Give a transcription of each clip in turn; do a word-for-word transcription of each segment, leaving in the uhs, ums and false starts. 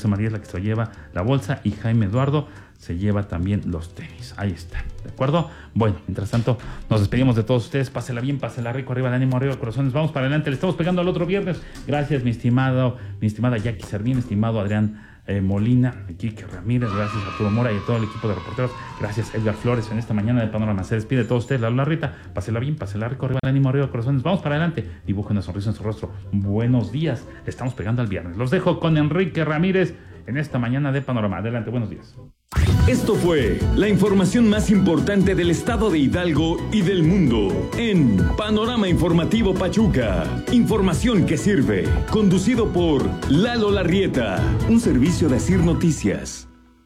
Luxa María es la que se lleva la bolsa y Jaime Eduardo se lleva también los tenis. Ahí está, ¿de acuerdo? Bueno, mientras tanto, nos despedimos de todos ustedes. Pásela bien, pásela rico, arriba el ánimo, arriba el corazones. Vamos para adelante, le estamos pegando al otro viernes. Gracias, mi estimado, mi estimada Jackie Servín, estimado Adrián Eh, Molina, Kike Ramírez, gracias a Arturo Mora y a todo el equipo de reporteros, gracias Edgar Flores en esta mañana de Panorama. Se despide de todos ustedes, la Lola Rita, pásela bien, pásela rico, arriba el ánimo, arriba el corazones, vamos para adelante, dibuja una sonrisa en su rostro, buenos días, le estamos pegando al viernes, los dejo con Enrique Ramírez en esta mañana de Panorama. Adelante, buenos días. Esto fue la información más importante del estado de Hidalgo y del mundo en Panorama Informativo Pachuca. Información que sirve. Conducido por Lalo Larrieta. Un servicio de Asir Noticias.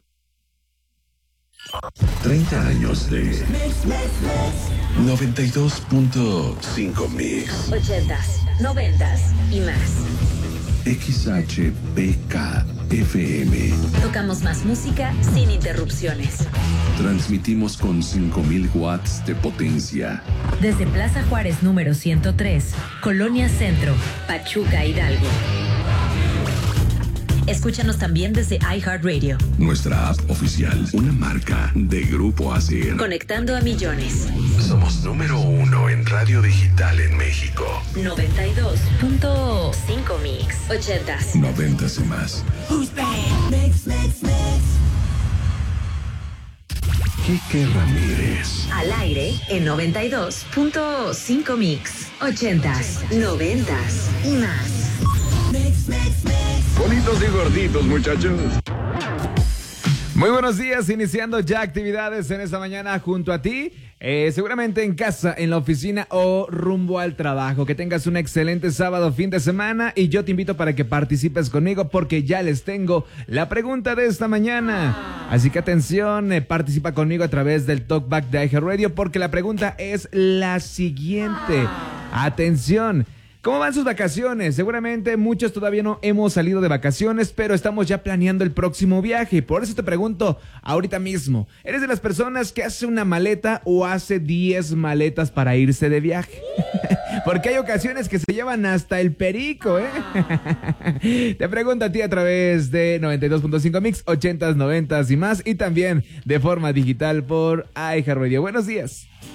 treinta años de noventa y dos punto cinco Mix. ochentas, noventas y más. X H P K F M. Tocamos más música sin interrupciones. Transmitimos con cinco mil watts de potencia. Desde Plaza Juárez número ciento tres, Colonia Centro, Pachuca, Hidalgo. Escúchanos también desde iHeartRadio. Nuestra app oficial, una marca de Grupo Asir. Conectando a millones. Somos número uno en radio digital en México. noventa y dos punto cinco Mix. ochentas. Noventas y más. Mix, mix, mix. Kike Ramírez. Al aire en noventa y dos punto cinco Mix. ochentas, noventas y más. Mix, mix, mix. Bonitos y gorditos, muchachos. Muy buenos días, iniciando ya actividades en esta mañana junto a ti, eh, seguramente en casa, en la oficina o rumbo al trabajo. Que tengas un excelente sábado, fin de semana, y yo te invito para que participes conmigo porque ya les tengo la pregunta de esta mañana. Así que atención, eh, participa conmigo a través del Talkback de iHeartRadio porque la pregunta es la siguiente. Atención. ¿Cómo van sus vacaciones? Seguramente muchos todavía no hemos salido de vacaciones, pero estamos ya planeando el próximo viaje. Por eso te pregunto ahorita mismo, ¿eres de las personas que hace una maleta o hace diez maletas para irse de viaje? Porque hay ocasiones que se llevan hasta el perico, ¿eh? Te pregunto a ti a través de noventa y dos punto cinco Mix, ochentas, noventas y más, y también de forma digital por iHeartRadio. Buenos días.